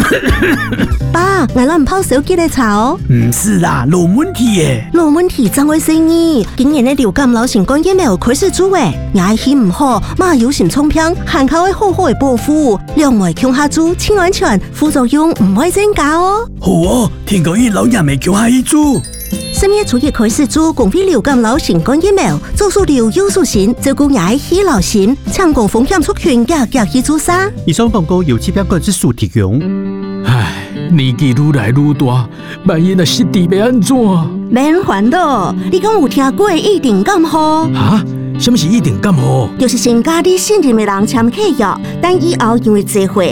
爸，我唔泡手机嚟查哦。 唔是啦，老问题耶。 老问题怎回事呢？今年的流感流行感疫苗开始做诶，牙气唔好，嘛有心冲病，限靠会好好的保护，两位强下做，清安全，副作用唔会增加哦。 好哦，听讲伊老人未叫下去做。 10月初一开始做公费流感流行感疫苗，做数流有数线，照顾牙气流行，抢攻风险族群嘅去做啥？ 以上广告由疾病管制署提供。 唉，年纪愈来愈大，万一若失智要安怎？ 免烦恼，你讲有听过一定感冒？ 哈？什么是一定感冒？ 就是先家你信任的人签契约，但以后因为聚会